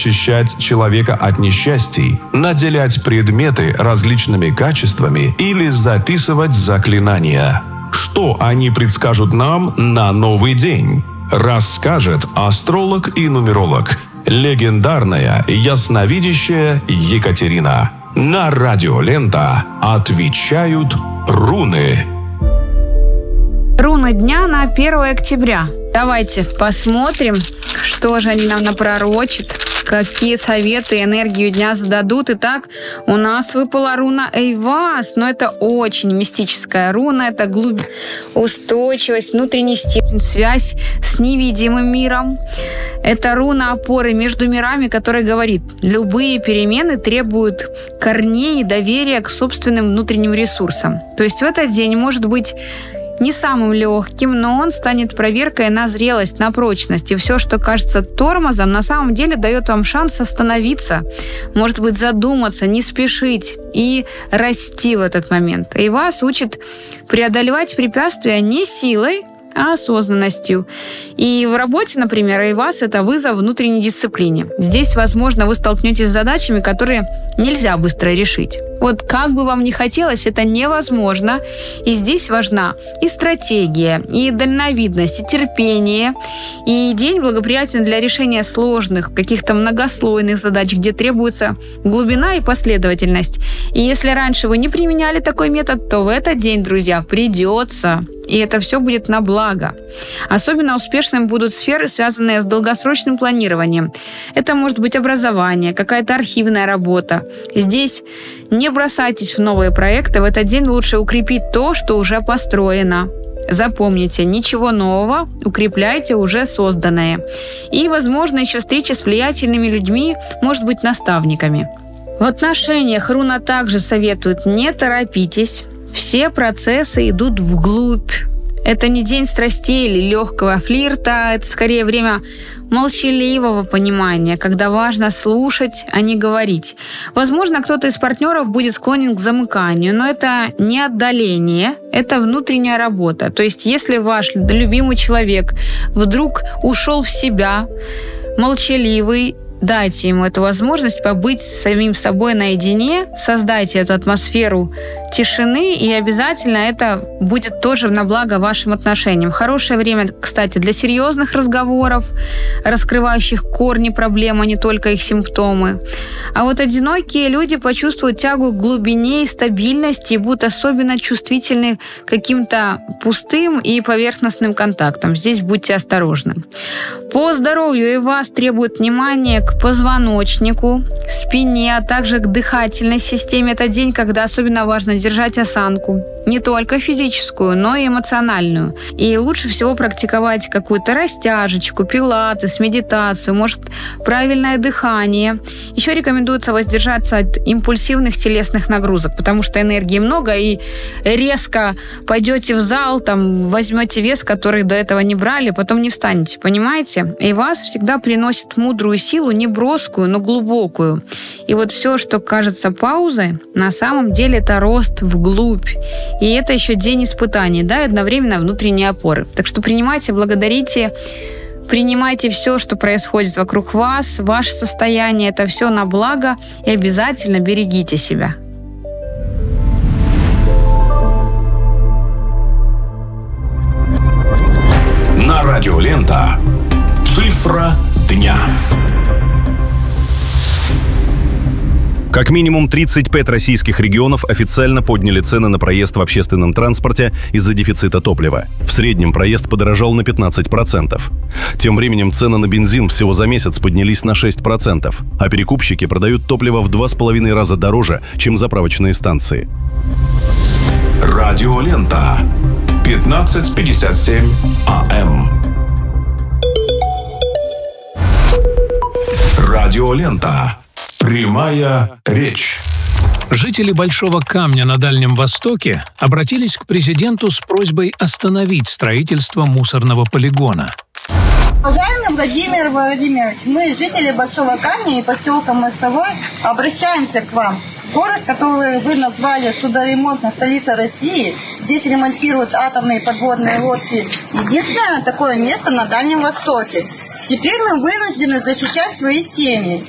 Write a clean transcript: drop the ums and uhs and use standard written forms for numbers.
защищать человека от несчастий, наделять предметы различными качествами или записывать заклинания. Что они предскажут нам на новый день? Расскажет астролог и нумеролог, легендарная ясновидящая Екатерина. На Радио Лента отвечают руны. Руны дня на 1 октября. Давайте посмотрим, что же они нам напророчат, какие советы и энергию дня зададут. Итак, у нас выпала руна Эйвас, но это очень мистическая руна, это устойчивость, внутренний стержень, связь с невидимым миром. Это руна опоры между мирами, которая говорит, любые перемены требуют корней и доверия к собственным внутренним ресурсам. То есть в этот день может быть не самым легким, но он станет проверкой на зрелость, на прочность. И все, что кажется тормозом, на самом деле дает вам шанс остановиться, может быть, задуматься, не спешить и расти в этот момент. И вас учит преодолевать препятствия не силой, а осознанностью. И в работе, например, и вас это вызов внутренней дисциплине. Здесь, возможно, вы столкнетесь с задачами, которые нельзя быстро решить. Вот как бы вам ни хотелось, это невозможно. И здесь важна и стратегия, и дальновидность, и терпение. И день благоприятен для решения сложных, каких-то многослойных задач, где требуется глубина и последовательность. И если раньше вы не применяли такой метод, то в этот день, друзья, придется. И это все будет на благо. Особенно успешными будут сферы, связанные с долгосрочным планированием. Это может быть образование, какая-то архивная работа. Здесь не бросайтесь в новые проекты. В этот день лучше укрепить то, что уже построено. Запомните, ничего нового, укрепляйте уже созданное. И, возможно, еще встречи с влиятельными людьми, может быть, наставниками. В отношениях руна также советует: не торопитесь. Все процессы идут вглубь. Это не день страстей или легкого флирта, это скорее время молчаливого понимания, когда важно слушать, а не говорить. Возможно, кто-то из партнеров будет склонен к замыканию, но это не отдаление, это внутренняя работа. То есть, если ваш любимый человек вдруг ушел в себя, молчаливый, дайте ему эту возможность побыть с самим собой наедине, создайте эту атмосферу тишины, и обязательно это будет тоже на благо вашим отношениям. Хорошее время, кстати, для серьезных разговоров, раскрывающих корни проблем, а не только их симптомы. А вот одинокие люди почувствуют тягу к глубине и стабильности и будут особенно чувствительны к каким-то пустым и поверхностным контактам. Здесь будьте осторожны. По здоровью и вас требует внимания к позвоночнику, спине, а также к дыхательной системе. Это день, когда особенно важно держать осанку. Не только физическую, но и эмоциональную. И лучше всего практиковать какую-то растяжечку, пилатес, медитацию, может, правильное дыхание. Еще рекомендуется воздержаться от импульсивных телесных нагрузок, потому что энергии много, и резко пойдете в зал, там возьмете вес, который до этого не брали, потом не встанете, понимаете? И вас всегда приносит мудрую силу, не броскую, но глубокую. И вот все, что кажется паузой, на самом деле это рост вглубь. И это еще день испытаний, да, и одновременно внутренней опоры. Так что принимайте, благодарите, принимайте все, что происходит вокруг вас, ваше состояние, это все на благо, и обязательно берегите себя. На Радио Лента. Цифра дня. Как минимум 35 российских регионов официально подняли цены на проезд в общественном транспорте из-за дефицита топлива. В среднем проезд подорожал на 15%. Тем временем цены на бензин всего за месяц поднялись на 6%, а перекупщики продают топливо в 2,5 раза дороже, чем заправочные станции. Радио Лента. 15:57 АМ. Радио Лента. Прямая речь. Жители Большого Камня на Дальнем Востоке обратились к президенту с просьбой остановить строительство мусорного полигона. Уважаемый Владимир Владимирович, мы, жители Большого Камня и поселка Мостовой, обращаемся к вам. Город, который вы назвали судоремонтной столицей России, здесь ремонтируют атомные подводные лодки. Единственное такое место на Дальнем Востоке. Теперь мы вынуждены защищать свои семьи.